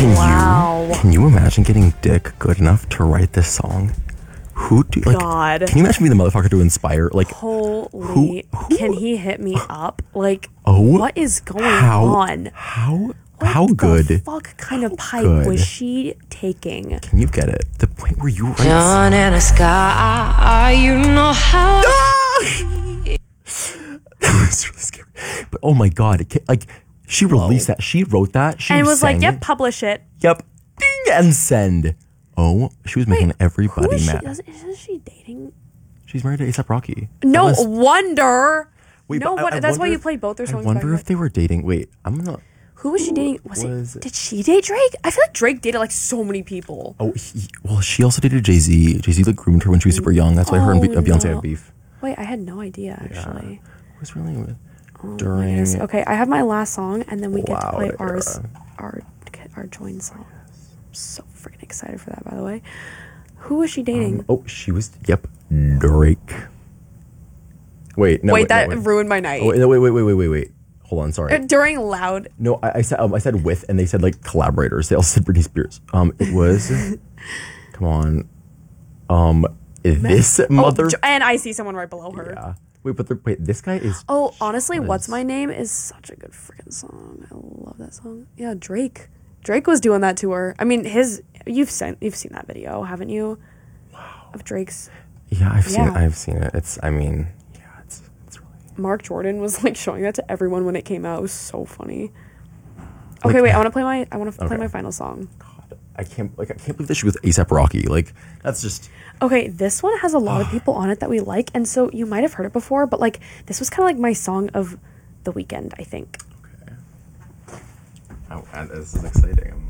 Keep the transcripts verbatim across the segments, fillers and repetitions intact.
Can Wow. you can you imagine getting dick good enough to write this song? Who do like? God. Can you imagine being the motherfucker to inspire? Like, Holy, who, who, can he hit me up? Like, oh, what is going how, on? How What how the good? fuck kind of pipe good. was she taking? Can you get it? The point where you write. Dawn in the sky, you know how. That was really scary. But oh my god, it, ca- like she released that. She wrote that. She And was like, sang "Yep, it. publish it." Yep. Ding and send. Oh, she was making Who everybody is she? mad. Isn't, isn't she dating? She's married to A$AP Rocky. No Unless- wonder. Wait, no, but I- what? I That's why wonder you if- played both their songs. I wonder back if to they back. were dating. Wait, I'm not. Who was she dating? Was, was it? it? Did she date Drake? I feel like Drake dated like so many people. Oh, he, well, she also dated Jay Z. Jay Z like groomed her when she was super young. That's why her and Be- Oh, Beyonce no. had beef. Wait, I had no idea actually. Who was really with Oh my during? goodness. Okay, I have my last song, and then we get to Wow, play ours, era. our our joint song. I'm so freaking excited for that, by the way. Who was she dating? Um, oh, she was. Yep, Drake. Wait, no. wait, wait, that no, wait. ruined my night. Oh, wait, no, wait, wait, wait, wait, wait, wait. Hold on, sorry. During Loud. No, I, I said um, I said with, and they said like collaborators. They also said Britney Spears. Um, it was. Come on. Um, this mother. Oh, Jo- and I see someone right below her. Yeah. Wait, but the, wait, this guy is. Oh, honestly, was- What's My Name is such a good freaking song. I love that song. Yeah, Drake. Drake was doing that to her. I mean, his you've seen you've seen that video, haven't you? Wow. Of Drake's. Yeah, I've seen it. Yeah. I've seen it. It's. I mean, yeah, it's. It's really. Mark Jordan was like showing that to everyone when it came out. It was so funny. Like- Okay, wait. I want to play my. I want to play Okay. my final song. God, I can't. Like, I can't believe that she was A$AP Rocky. Like, that's just. Okay, this one has a lot of people on it that we like, and so you might have heard it before, but like this was kind of like my song of the weekend, I think. Okay. Oh, and this is exciting.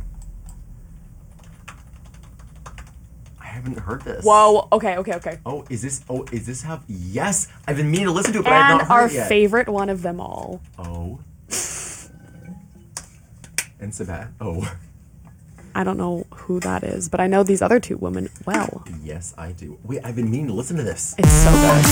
I haven't heard this. Whoa. Okay. Okay. Okay. Oh, is this? Oh, is this have? Yes, I've been meaning to listen to it, but I've And not heard our it yet. favorite one of them all. Oh. And Sabat. Oh. I don't know who that is, but I know these other two women well. Yes, I do. Wait, I've been meaning to listen to this. It's so good.